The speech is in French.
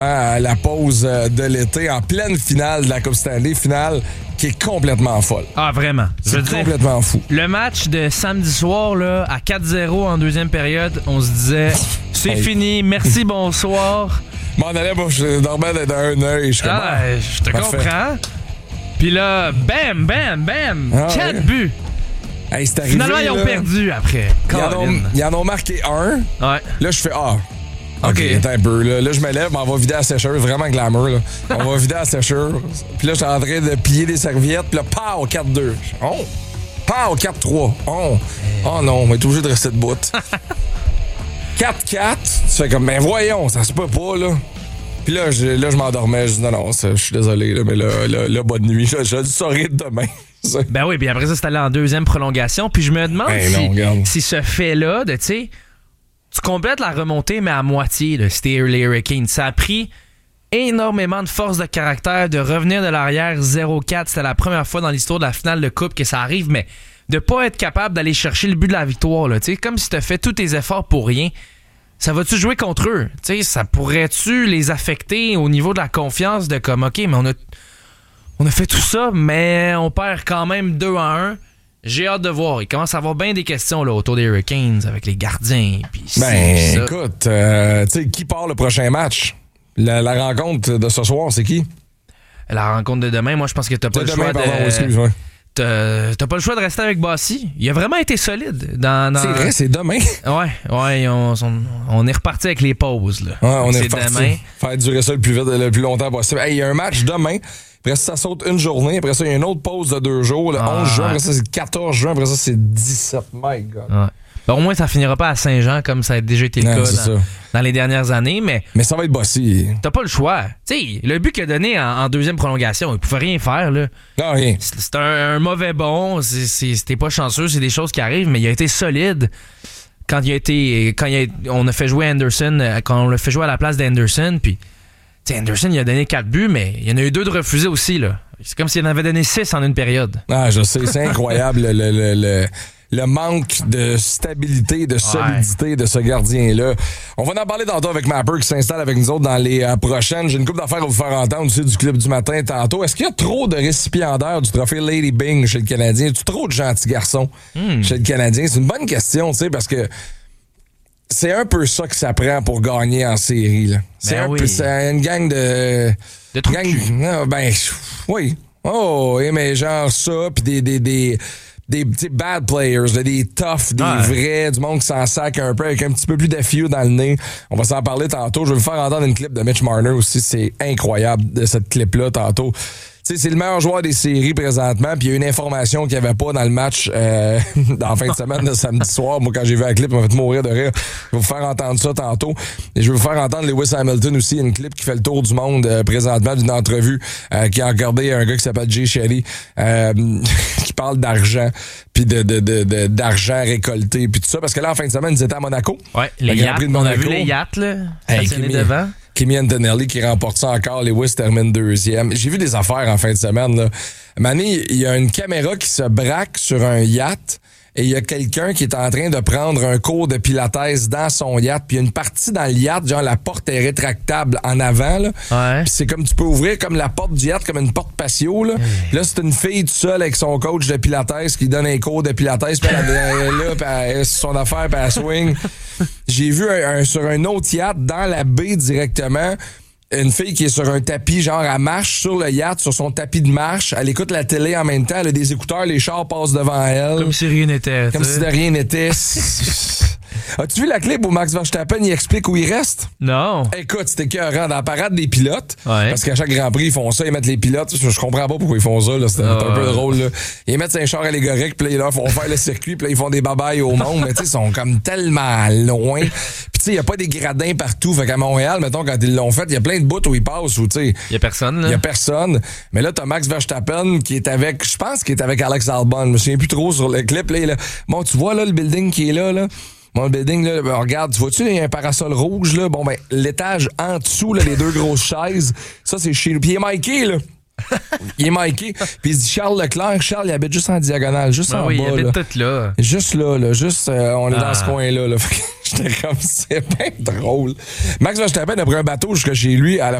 à la pause de l'été, en pleine finale de la Coupe Stanley, finale qui est complètement folle. Ah, vraiment. C'est complètement fou. Le match de samedi soir, là, à 4-0 en deuxième période, on se disait, c'est fini, merci, bonsoir. M'en allais, moi, je dormais d'un œil. Je te comprends. Puis là, bam, bam, bam, 4 buts. Hey, c'est arrivé, finalement, ils ont perdu après. Ils en ont marqué un. Ouais. Là, je fais OK, attends un peu. Là, je me lève, on va vider la sécheuse. Vraiment glamour, là. On va vider la sécheuse. Puis là, je suis en train de plier des serviettes. Puis là, pow, 4-2. Oh! Pow, 4-3. Oh non, on est obligé de rester debout. 4-4. Tu fais comme, ben voyons, ça se peut pas, là. Puis là, je m'endormais. Je dis, non, je suis désolé, là, mais là, bonne nuit. Je le saurai demain. Ben oui, puis après ça, c'est allé en deuxième prolongation. Puis je me demande si ce fait-là, de, tu sais, tu complètes la remontée, mais à moitié, là, c'était les Hurricanes. Ça a pris énormément de force de caractère de revenir de l'arrière 0-4. C'était la première fois dans l'histoire de la finale de Coupe que ça arrive, mais de pas être capable d'aller chercher le but de la victoire, là, tu sais, comme si tu as fait tous tes efforts pour rien. Ça va-tu jouer contre eux? Tu sais, ça pourrait-tu les affecter au niveau de la confiance de comme, OK, mais on a fait tout ça, mais on perd quand même 2-1. J'ai hâte de voir. Il commence à avoir bien des questions là, autour des Hurricanes avec les gardiens. Écoute, tu sais, qui part le prochain match? La rencontre de ce soir, c'est qui? La rencontre de demain, moi, je pense que t'as pas le choix T'as pas le choix de rester avec Bossy. Il a vraiment été solide. C'est vrai, c'est demain. Ouais, on est reparti avec les pauses. Là. Ouais, on est reparti. Demain. Faire durer ça le plus longtemps possible. Hey, il y a un match demain. Après ça saute une journée. Après ça, il y a une autre pause de 2 jours. Le 11 juin. Après ça, c'est le 14 juin. Après ça, c'est 17. My God. Ouais. Ben, au moins, ça finira pas à Saint-Jean comme ça a déjà été le cas dans les dernières années. Mais ça va être Bossy. T'as pas le choix. Tu sais, le but qu'il a donné en deuxième prolongation, il pouvait rien faire. Là. Non, rien. C'est un mauvais bon. C'était pas chanceux. C'est des choses qui arrivent. Mais il a été solide. Quand on a fait jouer Anderson, quand on l'a fait jouer à la place d'Anderson, puis Anderson, il a donné 4 buts, mais il y en a eu 2 de refusés aussi. Là. C'est comme s'il en avait donné 6 en une période. Ah, je sais, c'est incroyable le manque de stabilité, de solidité de ce gardien-là. On va en parler tantôt avec Mapper qui s'installe avec nous autres dans les prochaines. J'ai une couple d'affaires à vous faire entendre aussi du clip du matin tantôt. Est-ce qu'il y a trop de récipiendaires du trophée Lady Byng chez le Canadien? Y a trop de gentils garçons chez le Canadien? C'est une bonne question, tu sais, parce que c'est un peu ça que ça prend pour gagner en série. Là. C'est une gang de trous de cul. Oui. Oh, mais genre ça, puis des bad players, là, des toughs, des vrais, du monde qui s'en sac un peu avec un petit peu plus d'affieux dans le nez. On va s'en parler tantôt. Je vais vous faire entendre une clip de Mitch Marner aussi. C'est incroyable, de cette clip-là, tantôt. Tu sais, c'est le meilleur joueur des séries présentement, puis il y a une information qu'il n'y avait pas dans le match dans la fin de semaine de samedi soir. Moi, quand j'ai vu la clip, on m'a fait mourir de rire. Je vais vous faire entendre ça tantôt. Et je vais vous faire entendre Lewis Hamilton aussi, une clip qui fait le tour du monde présentement d'une entrevue qui a regardé un gars qui s'appelle Jay Shetty qui parle d'argent, puis d'argent récolté, puis tout ça. Parce que là, en fin de semaine, ils étaient à Monaco. Ouais, les yachts, on a vu les yachts, là, stationnés devant. Kimi Antonelli qui remporte ça encore. Lewis termine 2e. J'ai vu des affaires en fin de semaine. Là. Manny, il y a une caméra qui se braque sur un yacht et il y a quelqu'un qui est en train de prendre un cours de pilates dans son yacht. Puis il y a une partie dans le yacht, genre la porte est rétractable en avant. Là. Ouais. Puis c'est comme tu peux ouvrir comme la porte du yacht, comme une porte patio. Là, là c'est une fille toute seule avec son coach de pilates qui donne un cours de pilates. Puis elle est là, puis son affaire, puis elle swing. J'ai vu sur un autre yacht, dans la baie directement, une fille qui est sur un tapis, genre elle marche sur le yacht, sur son tapis de marche, elle écoute la télé en même temps, elle a des écouteurs, les chars passent devant elle. Comme si rien n'était. Comme si de rien n'était. As-tu vu la clip où Max Verstappen il explique où il reste? Non. Écoute, c'était écœurant dans la parade des pilotes. Ouais. Parce qu'à chaque Grand Prix, ils font ça, ils mettent les pilotes. Je comprends pas pourquoi ils font ça, là. C'est un peu drôle, là. Ils mettent un char allégorique, puis là, ils leur font faire le circuit, puis là, ils font des babayes au monde. Mais tu sais, ils sont comme tellement loin. Puis tu sais, il y a pas des gradins partout. Fait qu'à Montréal, mettons, quand ils l'ont fait, il y a plein de bouts où ils passent, où tu sais. Il y a personne, là. Il y a personne. Mais là, t'as Max Verstappen qui est avec, je pense qu'il est avec Alex Albon. Je me souviens plus trop sur le clip, là. Bon, tu vois, là, le building qui est là. Mon building, là, ben, regarde, tu vois-tu, il y a un parasol rouge, là. Bon, ben, l'étage en dessous, là, les 2 grosses chaises, ça, c'est chez lui. Puis il est Mikey, là. Il est Mikey. Puis il dit Charles Leclerc. Charles, il habite juste en diagonale, juste en bas. Il habite tout là. Juste là. On est dans ce coin-là. Là. J'étais comme, c'est bien drôle. Max Verstappen a pris un bateau jusqu'à chez lui à la